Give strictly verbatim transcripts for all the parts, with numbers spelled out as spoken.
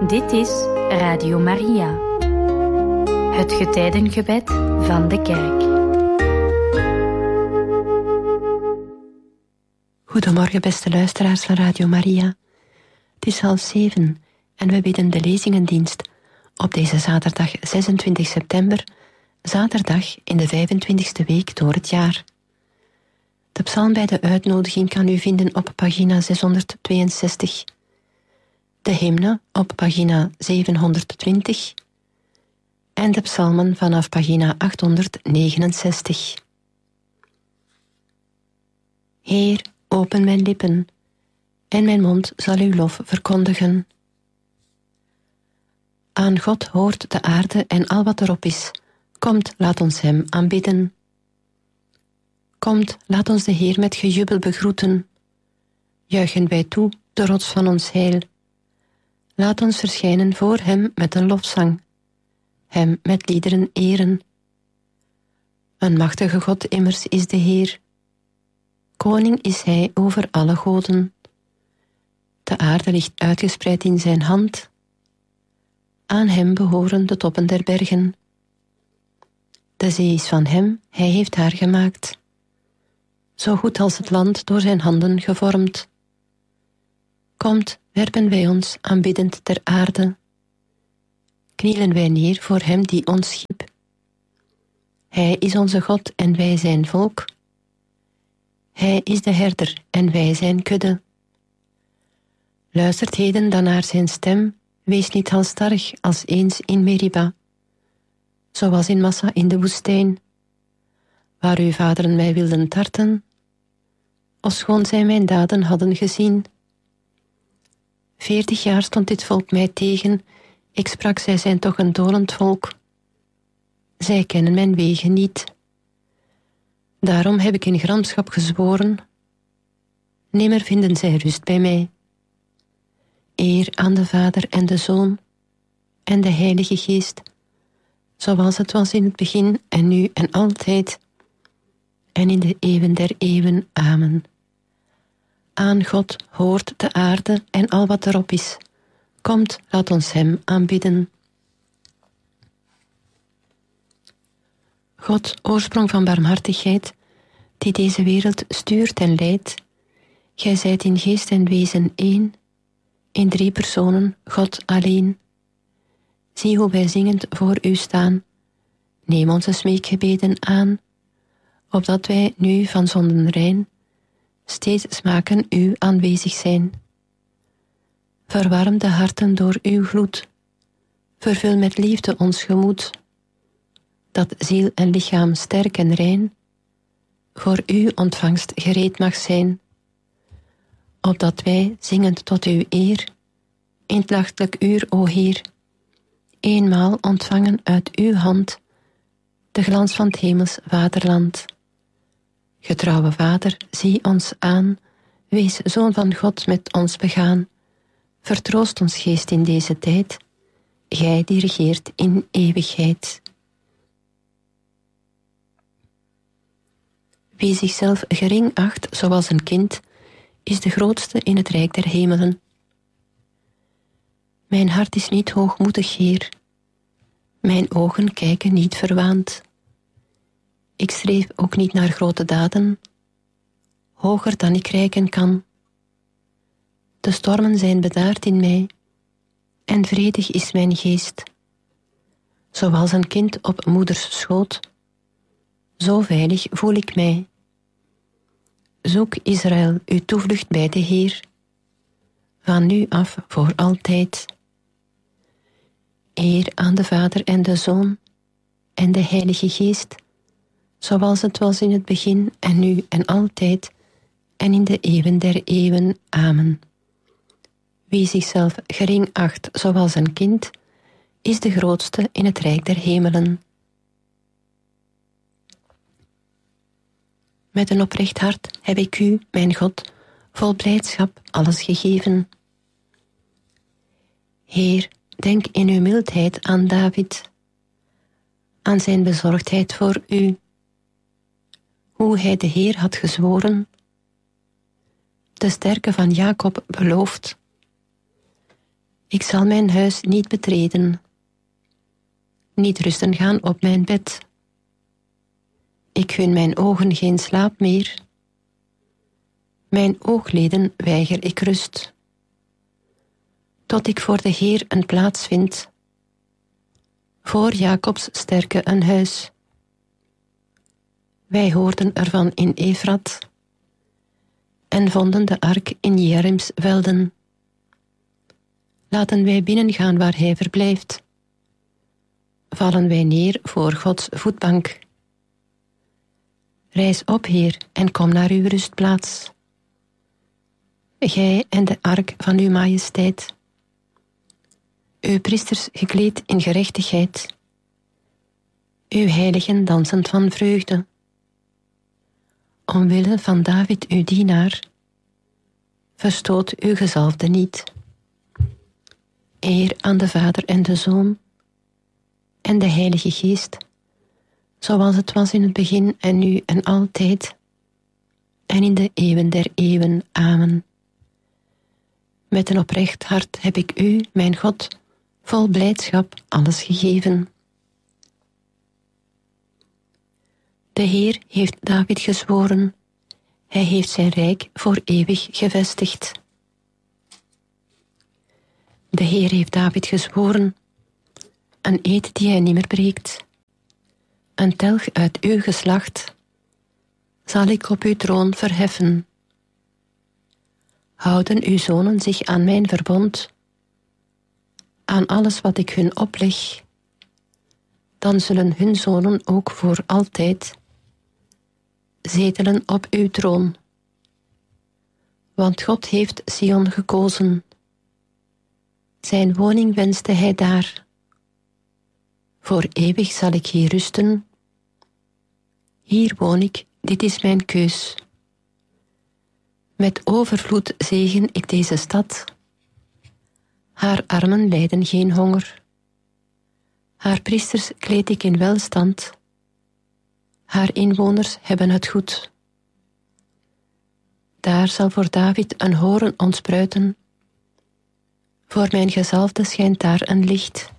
Dit is Radio Maria, het getijdengebed van de kerk. Goedemorgen beste luisteraars van Radio Maria. Het is half zeven en we bidden de lezingendienst op deze zaterdag zesentwintig september, zaterdag in de vijfentwintigste week door het jaar. De psalm bij de uitnodiging kan u vinden op pagina zeshonderdtweeënzestig. De hymne op pagina zevenhonderdtwintig en de psalmen vanaf pagina achthonderdnegenenzestig. Heer, open mijn lippen, en mijn mond zal uw lof verkondigen. Aan God hoort de aarde en al wat erop is. Komt, laat ons hem aanbidden. Komt, laat ons de Heer met gejubel begroeten. Juichen wij toe, de rots van ons heil. Laat ons verschijnen voor hem met een lofzang, hem met liederen eren. Een machtige God immers is de Heer. Koning is hij over alle goden. De aarde ligt uitgespreid in zijn hand. Aan hem behoren de toppen der bergen. De zee is van hem, hij heeft haar gemaakt. Zo goed als het land door zijn handen gevormd. Komt, werpen wij ons aanbiddend ter aarde. Knielen wij neer voor hem die ons schiep. Hij is onze God en wij zijn volk. Hij is de herder en wij zijn kudde. Luistert heden dan naar zijn stem, wees niet halstarrig als eens in Meriba, zoals in Massa in de woestijn, waar uw vaderen mij wilden tarten, ofschoon zij mijn daden hadden gezien. Veertig jaar stond dit volk mij tegen, ik sprak, zij zijn toch een dolend volk. Zij kennen mijn wegen niet. Daarom heb ik in gramschap gezworen, nimmer vinden zij rust bij mij. Eer aan de Vader en de Zoon en de Heilige Geest, zoals het was in het begin en nu en altijd, en in de eeuwen der eeuwen. Amen. Aan God hoort de aarde en al wat erop is. Komt, laat ons hem aanbidden. God, oorsprong van barmhartigheid, die deze wereld stuurt en leidt, gij zijt in geest en wezen één, in drie personen, God alleen. Zie hoe wij zingend voor u staan. Neem onze smeekgebeden aan, opdat wij nu van zonden rein steeds smaken uw aanwezig zijn. Verwarm de harten door uw gloed. Vervul met liefde ons gemoed, dat ziel en lichaam sterk en rein voor uw ontvangst gereed mag zijn, opdat wij, zingend tot uw eer, in het nachtelijk uur, o Heer, eenmaal ontvangen uit uw hand de glans van het hemels vaderland. Getrouwe Vader, zie ons aan, wees Zoon van God met ons begaan, vertroost ons geest in deze tijd, gij die regeert in eeuwigheid. Wie zichzelf gering acht, zoals een kind, is de grootste in het rijk der hemelen. Mijn hart is niet hoogmoedig, Heer. Mijn ogen kijken niet verwaand. Ik streef ook niet naar grote daden, hoger dan ik reiken kan. De stormen zijn bedaard in mij, en vredig is mijn geest. Zoals een kind op moeders schoot, zo veilig voel ik mij. Zoek Israël uw toevlucht bij de Heer, van nu af voor altijd. Eer aan de Vader en de Zoon en de Heilige Geest, zoals het was in het begin en nu en altijd en in de eeuwen der eeuwen. Amen. Wie zichzelf gering acht zoals een kind, is de grootste in het rijk der hemelen. Met een oprecht hart heb ik u, mijn God, vol blijdschap alles gegeven. Heer, denk in uw mildheid aan David, aan zijn bezorgdheid voor u, hoe hij de Heer had gezworen, de sterke van Jacob beloofd. Ik zal mijn huis niet betreden, niet rusten gaan op mijn bed. Ik gun mijn ogen geen slaap meer, mijn oogleden weiger ik rust, tot ik voor de Heer een plaats vind, voor Jacobs sterke een huis. Wij hoorden ervan in Efrat en vonden de ark in Jerims velden. Laten wij binnengaan waar hij verblijft. Vallen wij neer voor Gods voetbank. Rijs op, Heer, en kom naar uw rustplaats. Gij en de ark van uw majesteit. Uw priesters gekleed in gerechtigheid. Uw heiligen dansend van vreugde. Omwille van David uw dienaar, verstoot uw gezalfde niet. Eer aan de Vader en de Zoon en de Heilige Geest, zoals het was in het begin en nu en altijd, en in de eeuwen der eeuwen. Amen. Met een oprecht hart heb ik u, mijn God, vol blijdschap alles gegeven. De Heer heeft David gezworen, hij heeft zijn rijk voor eeuwig gevestigd. De Heer heeft David gezworen, een eed die hij nimmer breekt. Een telg uit uw geslacht zal ik op uw troon verheffen. Houden uw zonen zich aan mijn verbond, aan alles wat ik hun opleg, dan zullen hun zonen ook voor altijd zetelen op uw troon. Want God heeft Sion gekozen. Zijn woning wenste hij daar. Voor eeuwig zal ik hier rusten. Hier woon ik, dit is mijn keus. Met overvloed zegen ik deze stad. Haar armen lijden geen honger. Haar priesters kleed ik in welstand. Haar inwoners hebben het goed. Daar zal voor David een horen ontspruiten. Voor mijn gezalfde schijnt daar een licht.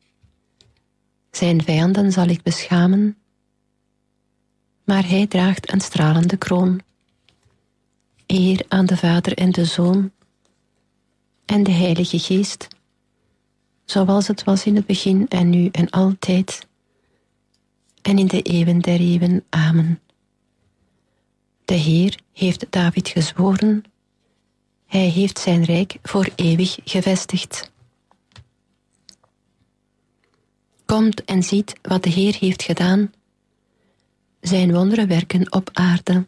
Zijn vijanden zal ik beschamen, maar hij draagt een stralende kroon. Eer aan de Vader en de Zoon en de Heilige Geest, zoals het was in het begin en nu en altijd, en in de eeuwen der eeuwen. Amen. De Heer heeft David gezworen, hij heeft zijn rijk voor eeuwig gevestigd. Komt en ziet wat de Heer heeft gedaan, zijn wonderenwerken op aarde.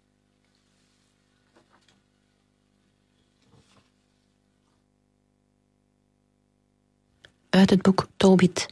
Uit het boek Tobit.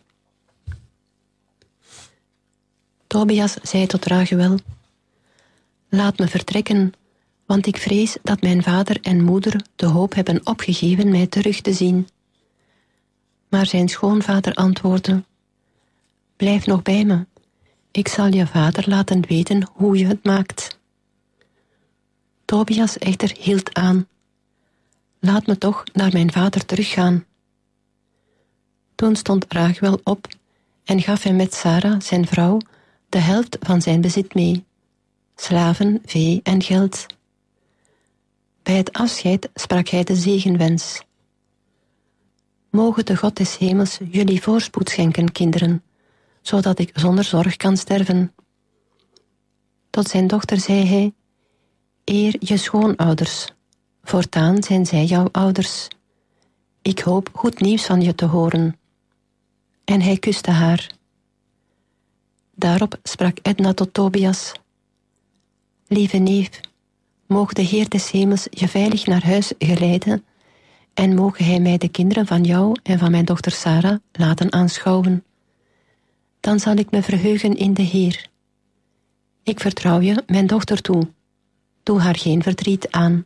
Tobias zei tot Raguel, laat me vertrekken, want ik vrees dat mijn vader en moeder de hoop hebben opgegeven mij terug te zien. Maar zijn schoonvader antwoordde, blijf nog bij me, ik zal je vader laten weten hoe je het maakt. Tobias echter hield aan, laat me toch naar mijn vader teruggaan. Toen stond Raguel op en gaf hem met Sarah, zijn vrouw, de helft van zijn bezit mee, slaven, vee en geld. Bij het afscheid sprak hij de zegenwens. Moge de God des hemels jullie voorspoed schenken, kinderen, zodat ik zonder zorg kan sterven. Tot zijn dochter zei hij, eer je schoonouders, voortaan zijn zij jouw ouders. Ik hoop goed nieuws van je te horen. En hij kuste haar. Daarop sprak Edna tot Tobias, lieve neef, moge de Heer des hemels je veilig naar huis geleiden en moge hij mij de kinderen van jou en van mijn dochter Sarah laten aanschouwen. Dan zal ik me verheugen in de Heer. Ik vertrouw je mijn dochter toe. Doe haar geen verdriet aan.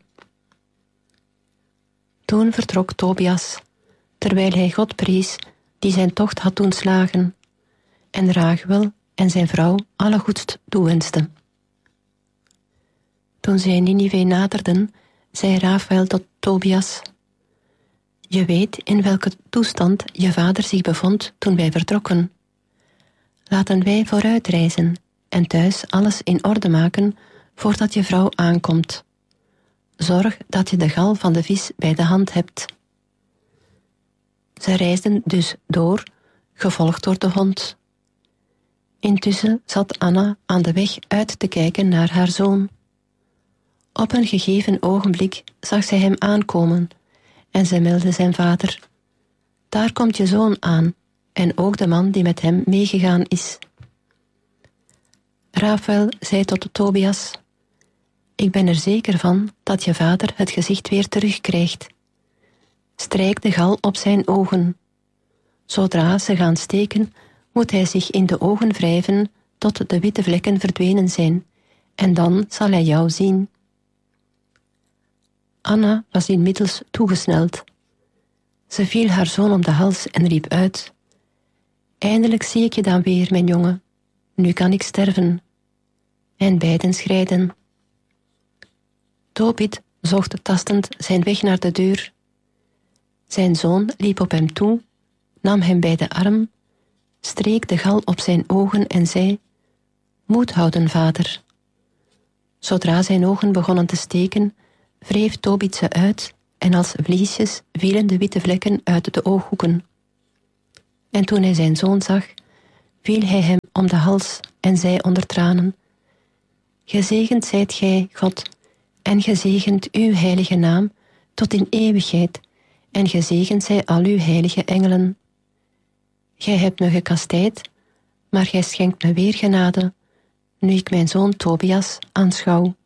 Toen vertrok Tobias, terwijl hij God prees, die zijn tocht had doen slagen, en Raguel en zijn vrouw alle goeds toewenste. Toen zij Ninive naderden, zei Rafael tot Tobias, Je weet in welke toestand je vader zich bevond toen wij vertrokken. Laten wij vooruitreizen en thuis alles in orde maken voordat je vrouw aankomt. Zorg dat je de gal van de vis bij de hand hebt. Ze reisden dus door, gevolgd door de hond. Intussen zat Anna aan de weg uit te kijken naar haar zoon. Op een gegeven ogenblik zag zij hem aankomen en zij meldde zijn vader. Daar komt je zoon aan en ook de man die met hem meegegaan is. Rafael zei tot Tobias: Ik ben er zeker van dat je vader het gezicht weer terugkrijgt. Strijk de gal op zijn ogen. Zodra ze gaan steken, moet hij zich in de ogen wrijven tot de witte vlekken verdwenen zijn, en dan zal hij jou zien. Anna was inmiddels toegesneld. Ze viel haar zoon om de hals en riep uit: Eindelijk zie ik je dan weer, mijn jongen. Nu kan ik sterven. En beiden schreiden. Tobit zocht tastend zijn weg naar de deur. Zijn zoon liep op hem toe, nam hem bij de arm, streek de gal op zijn ogen en zei: Moed houden, vader. Zodra zijn ogen begonnen te steken, wreef Tobit ze uit en als vliesjes vielen de witte vlekken uit de ooghoeken. En toen hij zijn zoon zag, viel hij hem om de hals en zei onder tranen: Gezegend zijt gij, God, en gezegend uw heilige naam tot in eeuwigheid, en gezegend zij al uw heilige engelen. Gij hebt me gekastijd, maar gij schenkt me weer genade, nu ik mijn zoon Tobias aanschouw.